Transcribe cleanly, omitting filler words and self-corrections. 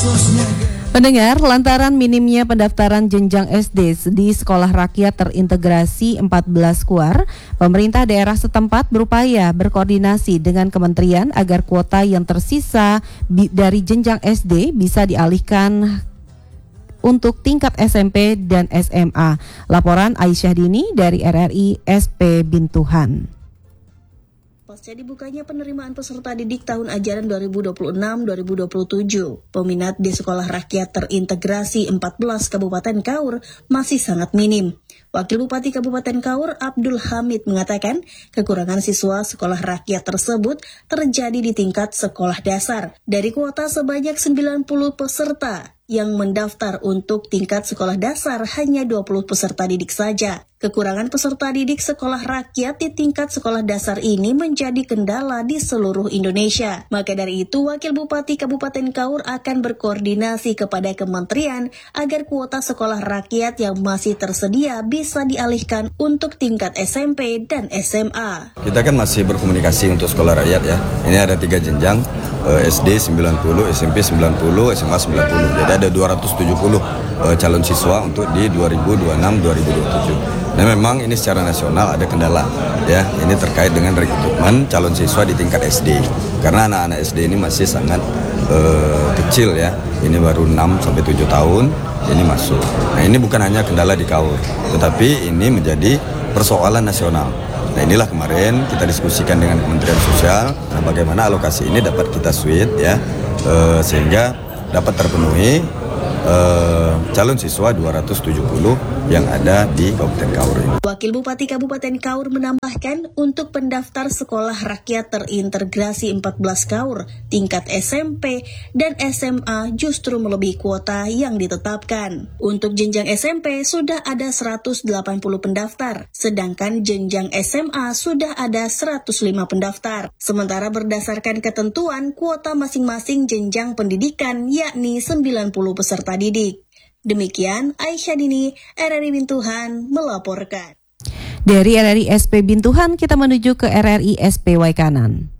Pendengar, lantaran minimnya pendaftaran jenjang SD di sekolah rakyat terintegrasi 14 KUAR, pemerintah daerah setempat berupaya berkoordinasi dengan kementerian agar kuota yang tersisa dari jenjang SD bisa dialihkan untuk tingkat SMP dan SMA. Laporan Aisyah Dini dari RRI SP Bintuhan. Pasca dibukanya penerimaan peserta didik tahun ajaran 2026-2027, peminat di sekolah rakyat terintegrasi 14 Kabupaten Kaur masih sangat minim. Wakil Bupati Kabupaten Kaur Abdul Hamid mengatakan kekurangan siswa sekolah rakyat tersebut terjadi di tingkat sekolah dasar. Dari kuota sebanyak 90 peserta yang mendaftar untuk tingkat sekolah dasar hanya 20 peserta didik saja. Kekurangan peserta didik sekolah rakyat di tingkat sekolah dasar ini menjadi kendala di seluruh Indonesia. Maka dari itu, Wakil Bupati Kabupaten Kaur akan berkoordinasi kepada kementerian agar kuota sekolah rakyat yang masih tersedia bisa dialihkan untuk tingkat SMP dan SMA. Kita kan masih berkomunikasi untuk sekolah rakyat ya. Ini ada 3 jenjang, SD 90, SMP 90, SMA 90. Jadi ada 270 calon siswa untuk di 2026-2027. Dan memang ini secara nasional ada kendala ya. Ini terkait dengan rekrutmen calon siswa di tingkat SD. Karena anak-anak SD ini masih sangat kecil ya. Ini baru 6 sampai 7 tahun ini masuk. Nah, ini bukan hanya kendala di Kaur, tetapi ini menjadi persoalan nasional. Nah, inilah kemarin kita diskusikan dengan Kementerian Sosial, nah bagaimana alokasi ini dapat kita switch ya, sehingga dapat terpenuhi calon siswa 270 yang ada di Kabupaten Kaur ini. Wakil Bupati Kabupaten Kaur menambahkan untuk pendaftar sekolah rakyat terintegrasi 14 Kaur, tingkat SMP dan SMA justru melebihi kuota yang ditetapkan. Untuk jenjang SMP sudah ada 180 pendaftar, sedangkan jenjang SMA sudah ada 105 pendaftar. Sementara berdasarkan ketentuan kuota masing-masing jenjang pendidikan yakni 90 peserta didik. Demikian Aisyah Dini, RRI Bintuhan melaporkan. Dari RRI SP Bintuhan kita menuju ke RRI SP Waikanan.